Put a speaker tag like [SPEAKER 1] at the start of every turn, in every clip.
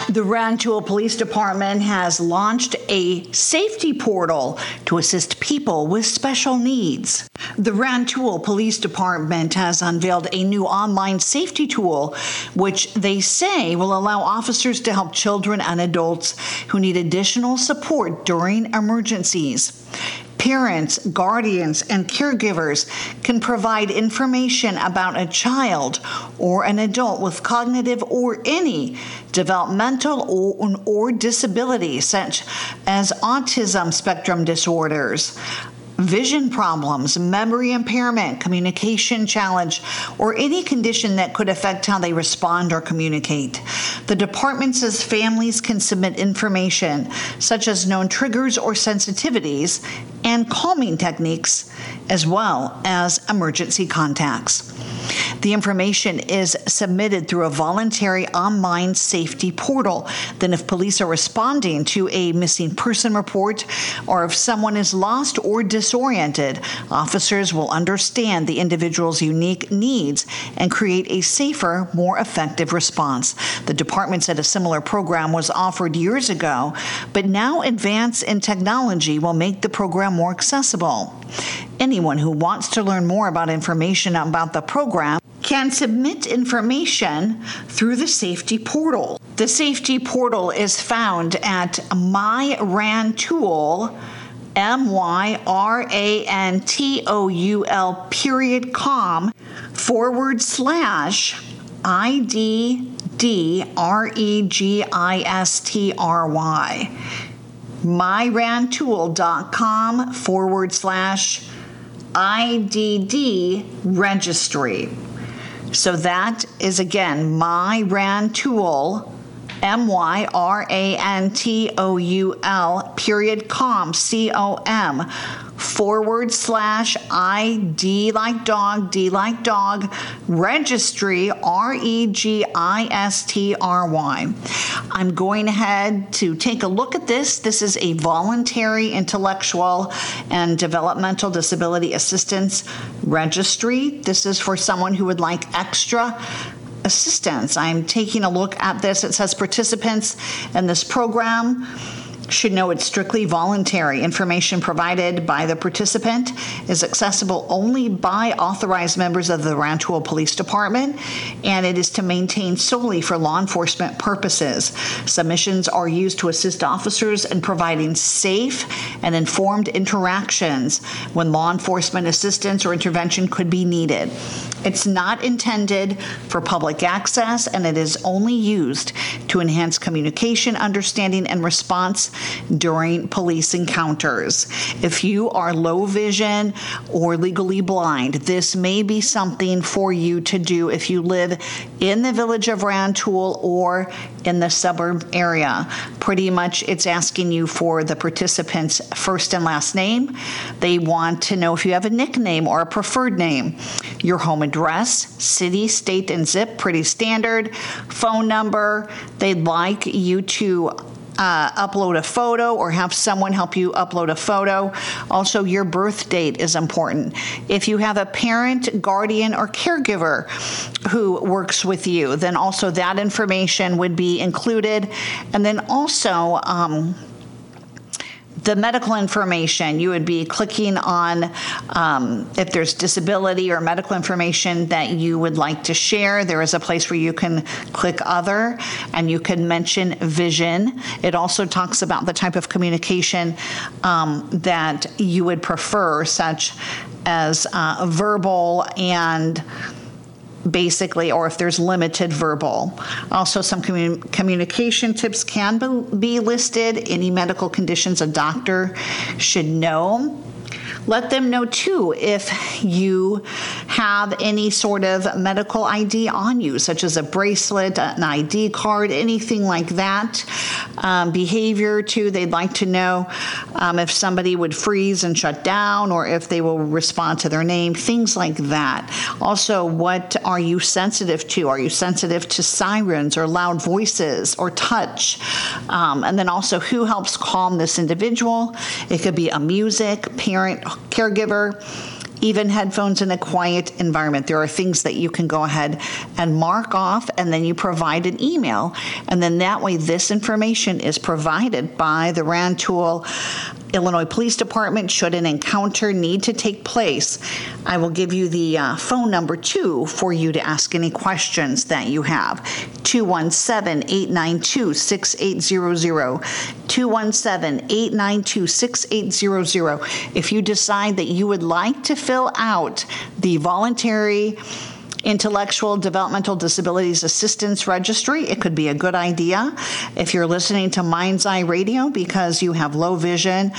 [SPEAKER 1] The Rantoul Police Department has launched a safety portal to assist people with special needs. The Rantoul Police Department has unveiled a new online safety tool, which they say will allow officers to help children and adults who need additional support during emergencies. Parents, guardians, and caregivers can provide information about a child or an adult with cognitive or any developmental or disability, such as autism spectrum disorders, vision problems, memory impairment, communication challenge, or any condition that could affect how they respond or communicate. The department says families can submit information such as known triggers or sensitivities and calming techniques, as well as emergency contacts. The information is submitted through a voluntary online safety portal. Then if police are responding to a missing person report or if someone is lost or disoriented, officers will understand the individual's unique needs and create a safer, more effective response. The department said a similar program was offered years ago, but now advance in technology will make the program more accessible. Anyone who wants to learn more about information about the program can submit information through the safety portal. The safety portal is found at myrantoul, myrantoul.com/IDDREGISTRY. myrantoul.com/IDD registry. So that is again myrantoul, myrantoul.com/ID like dog, D like dog, registry, REGISTRY. I'm going ahead to take a look at this. This is a voluntary intellectual and developmental disability assistance registry. This is for someone who would like extra assistance. I'm taking a look at this. It says participants in this program should know it's strictly voluntary. Information provided by the participant is accessible only by authorized members of the Rantoul Police Department, and it is to maintain solely for law enforcement purposes. Submissions are used to assist officers in providing safe and informed interactions when law enforcement assistance or intervention could be needed. It's not intended for public access, and it is only used to enhance communication, understanding, and response during police encounters. If you are low vision or legally blind, this may be something for you to do if you live in the village of Rantoul or in the suburb area. Pretty much it's asking you for the participant's first and last name. They want to know if you have a nickname or a preferred name, your home address, city, state, and zip, pretty standard, phone number. They'd like you to upload a photo or have someone help you upload a photo. Also, your birth date is important. If you have a parent, guardian, or caregiver who works with you, then also that information would be included. And then also, the medical information, you would be clicking on if there's disability or medical information that you would like to share. There is a place where you can click other and you can mention vision. It also talks about the type of communication that you would prefer, such as verbal and basically, or if there's limited verbal. Also, some communication tips can be listed. Any medical conditions a doctor should know. Let them know, too, if you have any sort of medical ID on you, such as a bracelet, an ID card, anything like that. Behavior, too, they'd like to know if somebody would freeze and shut down or if they will respond to their name, things like that. Also, what are you sensitive to? Are you sensitive to sirens or loud voices or touch? And then also, who helps calm this individual? It could be a music, parent, caregiver, even headphones in a quiet environment. There are things that you can go ahead and mark off, and then you provide an email. And then that way, this information is provided by the Rantoul, Illinois Police Department should an encounter need to take place. I will give you the phone number, too, for you to ask any questions that you have. 217-892-6800. 217-892-6800. If you decide that you would like to fill out the voluntary Intellectual Developmental Disabilities Assistance Registry, it could be a good idea. If you're listening to Mind's Eye Radio because you have low vision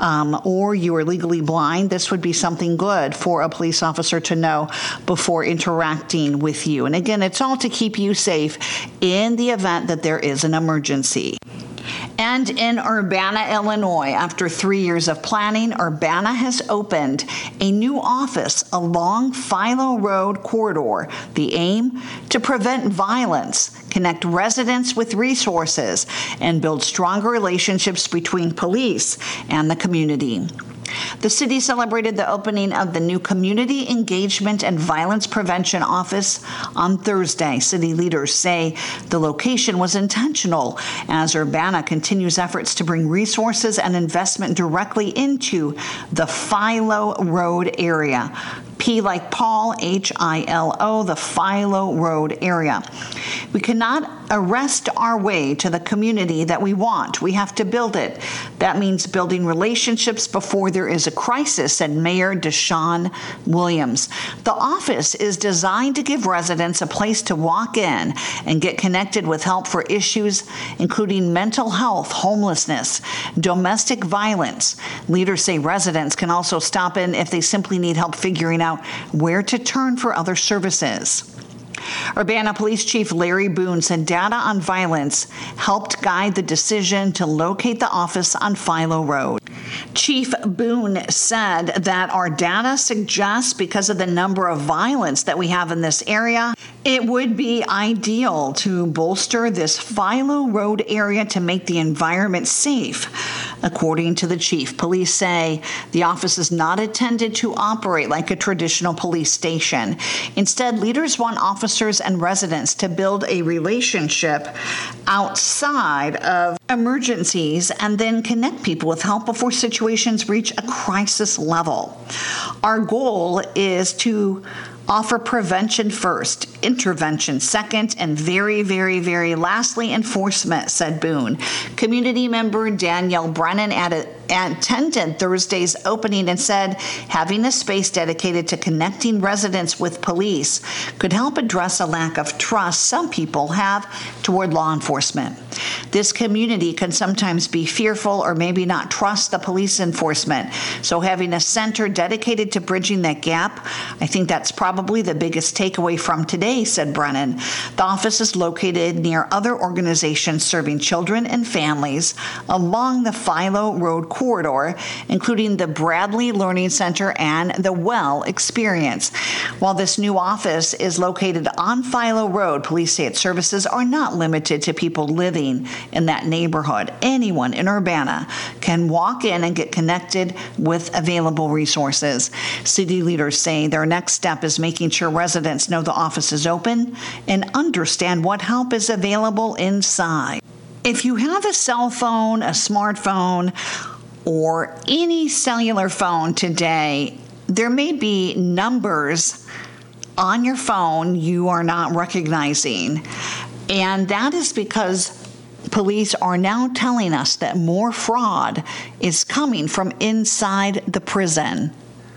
[SPEAKER 1] or you are legally blind, this would be something good for a police officer to know before interacting with you. And again, it's all to keep you safe in the event that there is an emergency. And in Urbana, Illinois, after 3 years of planning, Urbana has opened a new office along Philo Road corridor. The aim? To prevent violence, connect residents with resources, and build stronger relationships between police and the community. The city celebrated the opening of the new Community Engagement and Violence Prevention Office on Thursday. City leaders say the location was intentional as Urbana continues efforts to bring resources and investment directly into the Philo Road area. P like Paul, H-I-L-O, the Philo Road area. We cannot arrest our way to the community that we want. We have to build it. That means building relationships before there is a crisis, said Mayor Deshaun Williams. The office is designed to give residents a place to walk in and get connected with help for issues including mental health, homelessness, domestic violence. Leaders say residents can also stop in if they simply need help figuring out where to turn for other services. Urbana Police Chief Larry Boone said data on violence helped guide the decision to locate the office on Philo Road. Chief Boone said that our data suggests, because of the number of violence that we have in this area, it would be ideal to bolster this Philo Road area to make the environment safe. According to the chief, police say the office is not intended to operate like a traditional police station. Instead, leaders want officers and residents to build a relationship outside of emergencies and then connect people with help before situations reach a crisis level. Our goal is to offer prevention first, intervention second, and very, very, very lastly, enforcement, said Boone. Community member Danielle Brennan attended Thursday's opening and said having a space dedicated to connecting residents with police could help address a lack of trust some people have toward law enforcement. This community can sometimes be fearful or maybe not trust the police enforcement. So having a center dedicated to bridging that gap, I think that's probably the biggest takeaway from today, said Brennan. The office is located near other organizations serving children and families along the Philo Road corridor, including the Bradley Learning Center and the Well Experience. While this new office is located on Philo Road, police say its services are not limited to people living in that neighborhood. Anyone in Urbana can walk in and get connected with available resources. City leaders say their next step is making sure residents know the office is open and understand what help is available inside. If you have a cell phone, a smartphone, or any cellular phone today, there may be numbers on your phone you are not recognizing. And that is because police are now telling us that more fraud is coming from inside the prison.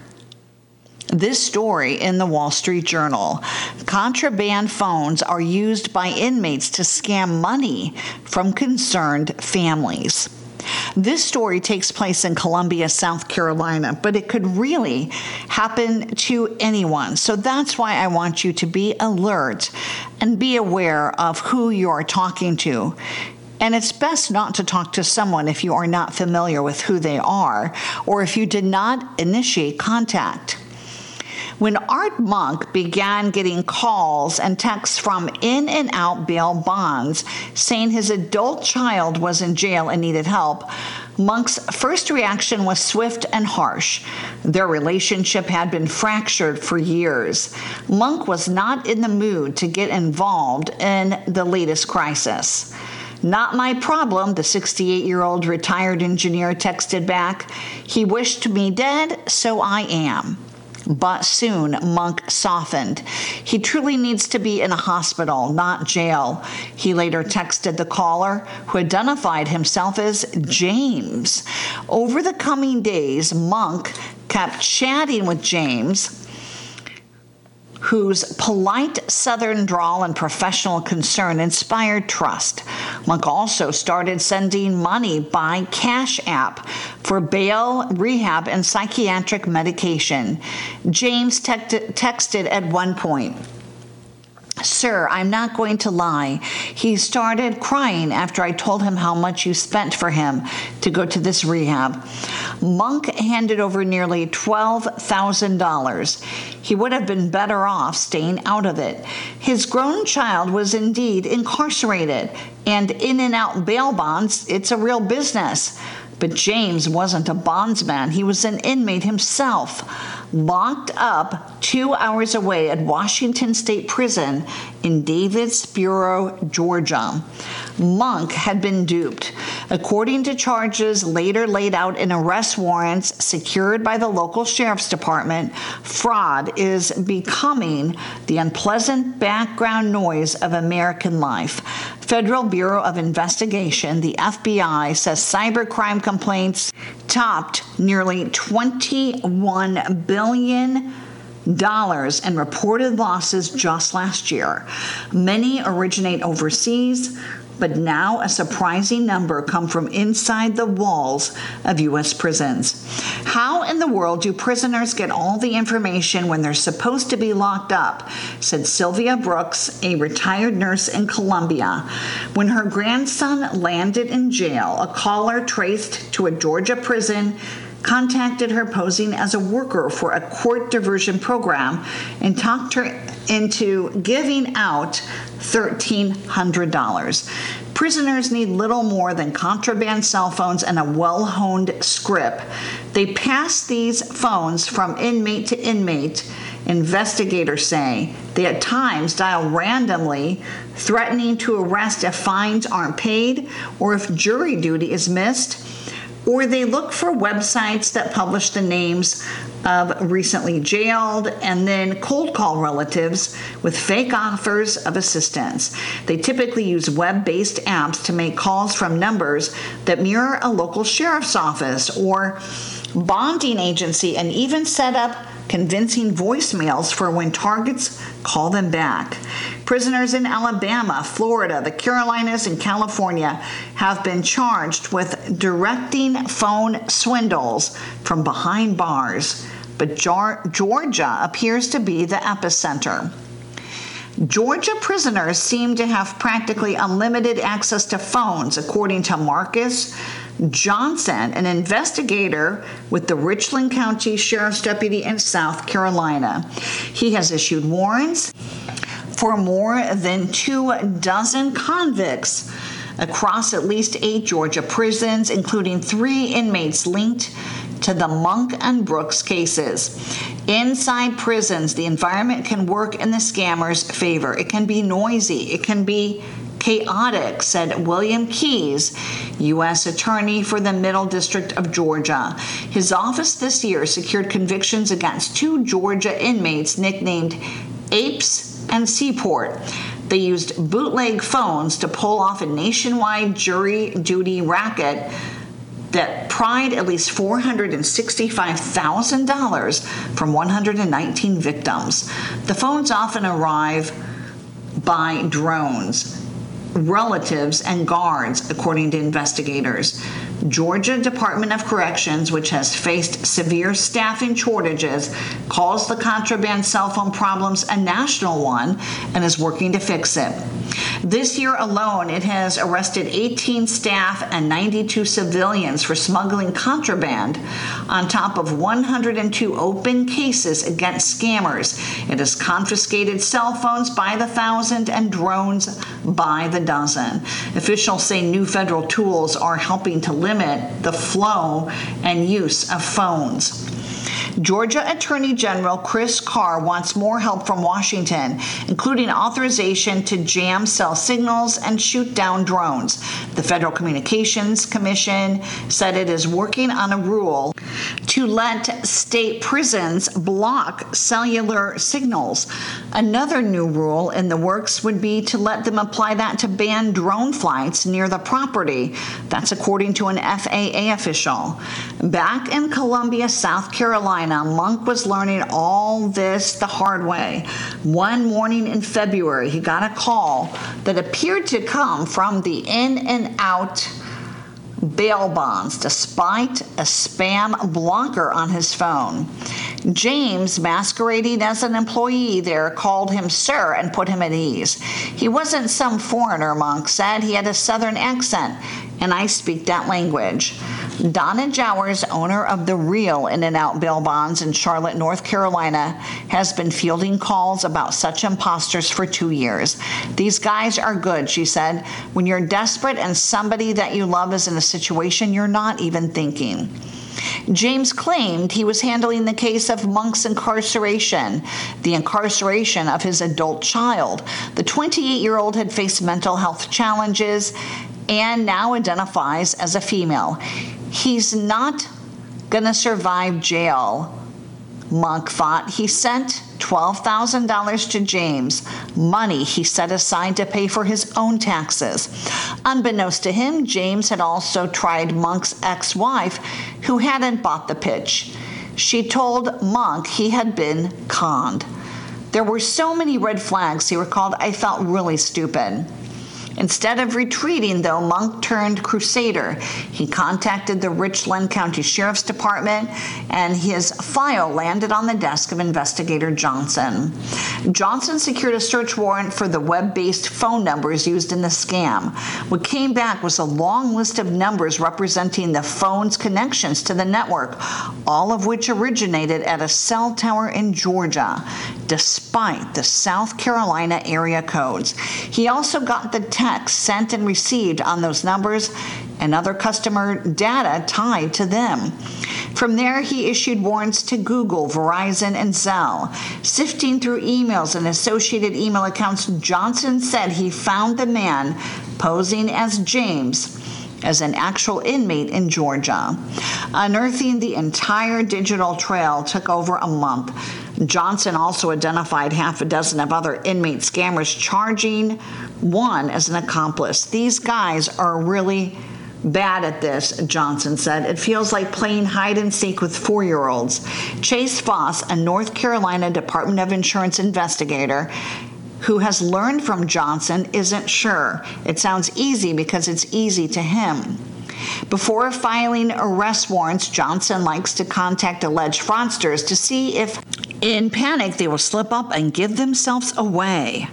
[SPEAKER 1] This story in the Wall Street Journal. Contraband phones are used by inmates to scam money from concerned families. This story takes place in Columbia, South Carolina, but it could really happen to anyone. So that's why I want you to be alert and be aware of who you are talking to. And it's best not to talk to someone if you are not familiar with who they are or if you did not initiate contact. When Art Monk began getting calls and texts from in and out bail bonds saying his adult child was in jail and needed help, Monk's first reaction was swift and harsh. Their relationship had been fractured for years. Monk was not in the mood to get involved in the latest crisis. "Not my problem," the 68-year-old retired engineer texted back. "He wished me dead, so I am." But soon, Monk softened. "He truly needs to be in a hospital, not jail," he later texted the caller, who identified himself as James. Over the coming days, Monk kept chatting with James, whose polite Southern drawl and professional concern inspired trust. Monk also started sending money by Cash App for bail, rehab, and psychiatric medication. James texted at one point, "Sir, I'm not going to lie. He started crying after I told him how much you spent for him to go to this rehab." Monk handed over nearly $12,000. He would have been better off staying out of it. His grown child was indeed incarcerated, and in and out bail bonds, it's a real business. But James wasn't a bondsman. He was an inmate himself, locked up 2 hours away at Washington State Prison in Davidsboro, Georgia. Monk had been duped. According to charges later laid out in arrest warrants secured by the local sheriff's department, fraud is becoming the unpleasant background noise of American life. Federal Bureau of Investigation, the FBI, says cybercrime complaints topped nearly $21 billion in reported losses just last year. Many originate overseas, but now a surprising number come from inside the walls of U.S. prisons. How in the world do prisoners get all the information when they're supposed to be locked up? Said Sylvia Brooks, a retired nurse in Columbia. When her grandson landed in jail, a caller traced to a Georgia prison contacted her posing as a worker for a court diversion program and talked her into giving out $1,300. Prisoners need little more than contraband cell phones and a well-honed script. They pass these phones from inmate to inmate, investigators say. They at times dial randomly, threatening to arrest if fines aren't paid or if jury duty is missed. Or they look for websites that publish the names of recently jailed and then cold call relatives with fake offers of assistance. They typically use web-based apps to make calls from numbers that mirror a local sheriff's office or bonding agency and even set up convincing voicemails for when targets call them back. Prisoners in Alabama, Florida, the Carolinas, and California have been charged with directing phone swindles from behind bars, but Georgia appears to be the epicenter. Georgia prisoners seem to have practically unlimited access to phones, according to Marcus Johnson, an investigator with the Richland County Sheriff's Deputy in South Carolina. He has issued warrants for more than 24 convicts across at least 8 Georgia prisons, including 3 inmates linked to the Monk and Brooks cases. Inside prisons, the environment can work in the scammers' favor. It can be noisy. It can be chaotic, said William Keyes, U.S. Attorney for the Middle District of Georgia. His office this year secured convictions against 2 Georgia inmates nicknamed Apes and Seaport. They used bootleg phones to pull off a nationwide jury duty racket that pried at least $465,000 from 119 victims. The phones often arrive by drones, relatives, and guards, according to investigators. Georgia Department of Corrections, which has faced severe staffing shortages, calls the contraband cell phone problems a national one and is working to fix it. This year alone, it has arrested 18 staff and 92 civilians for smuggling contraband, on top of 102 open cases against scammers. It has confiscated cell phones by the thousand and drones by the dozen. Officials say new federal tools are helping to limit the flow and use of phones. Georgia Attorney General Chris Carr wants more help from Washington, including authorization to jam cell signals and shoot down drones. The Federal Communications Commission said it is working on a rule to let state prisons block cellular signals. Another new rule in the works would be to let them apply that to ban drone flights near the property. That's according to an FAA official. Back in Columbia, South Carolina, Monk was learning all this the hard way. One morning in February, he got a call that appeared to come from the In and Out bail bonds, despite a spam blocker on his phone. James, masquerading as an employee there, called him sir and put him at ease. He wasn't some foreigner, Monk said. He had a southern accent, and I speak that language. Donna Jowers, owner of the real In-N-Out bail bonds in Charlotte, North Carolina, has been fielding calls about such imposters for 2 years. These guys are good, she said. When you're desperate and somebody that you love is in a situation you're not even thinking. James claimed he was handling the case of Monk's incarceration, the incarceration of his adult child. The 28-year-old had faced mental health challenges and now identifies as a female. He's not going to survive jail, Monk thought. He sent $12,000 to James, money he set aside to pay for his own taxes. Unbeknownst to him, James had also tried Monk's ex-wife, who hadn't bought the pitch. She told Monk he had been conned. There were so many red flags, he recalled. I felt really stupid. Instead of retreating, though, Monk turned crusader. He contacted the Richland County Sheriff's Department, and his file landed on the desk of Investigator Johnson. Johnson secured a search warrant for the web-based phone numbers used in the scam. What came back was a long list of numbers representing the phone's connections to the network, all of which originated at a cell tower in Georgia, despite the South Carolina area codes. He also got the text sent and received on those numbers and other customer data tied to them. From there, he issued warrants to Google, Verizon, and Zelle. Sifting through emails and associated email accounts, Johnson said he found the man posing as James as an actual inmate in Georgia. Unearthing the entire digital trail took over a month. Johnson also identified half a dozen of other inmate scammers, charging one as an accomplice. These guys are really bad at this, Johnson said. It feels like playing hide and seek with 4-year-olds. Chase Foss, a North Carolina Department of Insurance investigator who has learned from Johnson, isn't sure. It sounds easy because it's easy to him. Before filing arrest warrants, Johnson likes to contact alleged fraudsters to see if, in panic, they will slip up and give themselves away.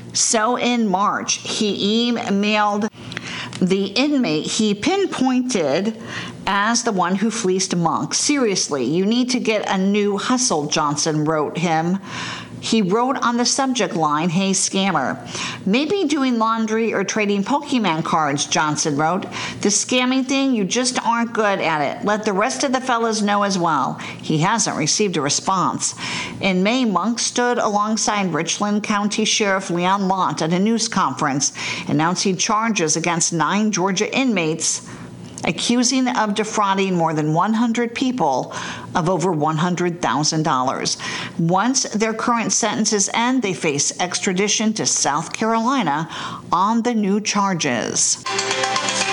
[SPEAKER 1] So in March, he emailed the inmate he pinpointed as the one who fleeced Monk. Seriously, you need to get a new hustle, Johnson wrote him. He wrote on the subject line, "Hey, scammer." Maybe doing laundry or trading Pokemon cards, Johnson wrote. The scamming thing, you just aren't good at it. Let the rest of the fellas know as well. He hasn't received a response. In May, Monk stood alongside Richland County Sheriff Leon Lott at a news conference, announcing charges against 9 Georgia inmates accusing of defrauding more than 100 people of over $100,000. Once their current sentences end, they face extradition to South Carolina on the new charges.